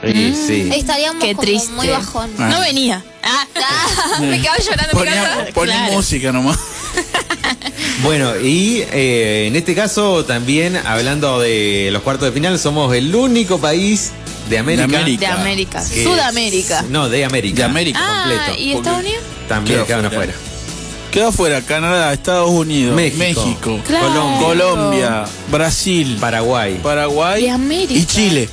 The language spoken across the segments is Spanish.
Sí. Estaríamos Qué como triste. muy bajón. No venía. Me quedaba llorando en mi casa. Poní Claro. música nomás. Bueno, y en este caso también, hablando de los cuartos de final, somos el único país de América. De América. que- Sudamérica. No, de América. De América. completo. ¿Y Estados Unidos? También Quedó quedaron fuera. afuera. Quedó fuera Canadá, Estados Unidos, México. Claro. Colombia, Brasil, Paraguay. Paraguay De América. y Chile.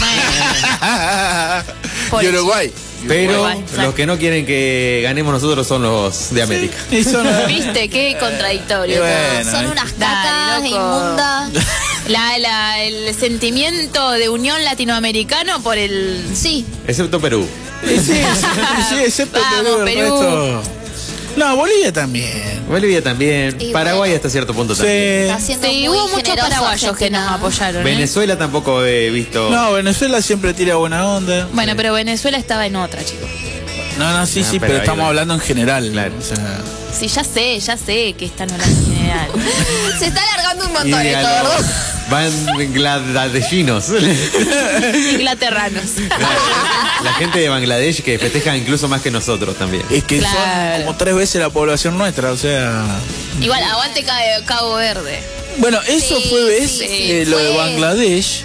Por Y Uruguay. Pero Uruguay, exacto. los que no quieren que ganemos nosotros son los de América. Y son- ¿Viste? Qué contradictorio. Y bueno, Son unas cacas Dale, loco. inmundas. El sentimiento de unión latinoamericano por el... Sí. Excepto Perú. Sí, excepto Vamos, Perú, el Perú. resto. No, Bolivia también. Bolivia también. Y Paraguay bueno. hasta cierto punto Sí. también. Está siendo Sí, muy hubo muchos generoso paraguayos que nos Argentina. apoyaron. ¿eh? Venezuela tampoco he visto. No, Venezuela siempre tira buena onda. Bueno, pero Venezuela estaba en otra, chicos. No, sí, Ah, sí, pero pero ahí estamos va. hablando en general. Claro. O sea, Sí, ya sé que están hablando en general. Se está alargando un Y montón a esto, los ¿verdad? bangladeshinos. Inglaterranos. La gente de Bangladesh que festeja incluso más que nosotros también. es que Claro. son como 3 veces la población nuestra, o sea. Igual, aguante Cabo Verde. Bueno, eso Sí, fue, ¿ves? sí, Lo de fue. Bangladesh,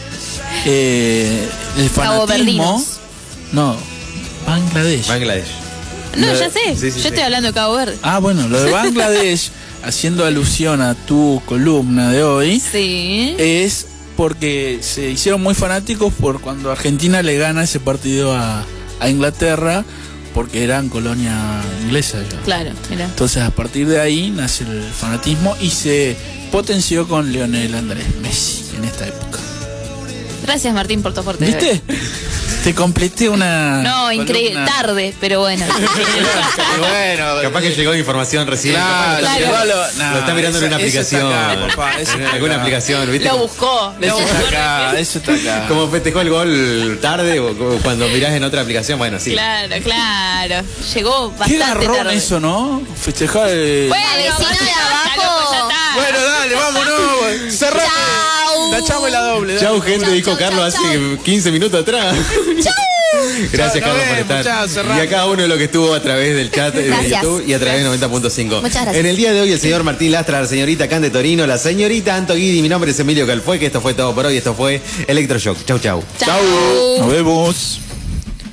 el fanatismo. Caboverdinos. No, Bangladesh. Bangladesh. No, Lo- ya sé. sí, sí, Yo sí. estoy hablando de Cabo Verde. Ah, bueno, lo de Bangladesh, haciendo alusión a tu columna de hoy, Sí. es porque se hicieron muy fanáticos por cuando Argentina le gana ese partido a Inglaterra, porque eran colonia inglesa ya. Claro, mira. Entonces, a partir de ahí nace el fanatismo y se potenció con Lionel Andrés Messi en esta época. Gracias, Martín, por tu aporte. ¿Viste? Te completé una. No, increíble. columna. Tarde, pero bueno. Bueno, Capaz que llegó información recién. Claro, Claro. llegó Lo está mirando en una eso está aplicación. acá, papá, eso En está alguna acá. aplicación, ¿viste? Lo buscó. Lo Eso buscó. está acá, eso está acá. Como festejó el gol tarde o cuando mirás en otra aplicación, bueno, sí. Claro. Llegó Qué bastante garrón tarde. eso, ¿no? Festejar el... Bueno, La vecina de basta, abajo. loco, ya está. Bueno, dale, vámonos. Cerrame. Chau. Tachame la doble. dale. Chau, gente, Chau, dijo chau, Carlos chau, hace 15 minutos atrás. Gracias, Chau, nos Carlos, por vemos, estar. chau, cerramos. Y a cada uno de los que estuvo a través del chat de Gracias. YouTube y a través de 90.5. Muchas gracias. En el día de hoy, el señor Martín Lastra, la señorita Cande Torino, la señorita Anto Guidi, mi nombre es Emilio Calfue, que esto fue todo por hoy, esto fue Electroshock. Chau, chau. Chau. Nos vemos.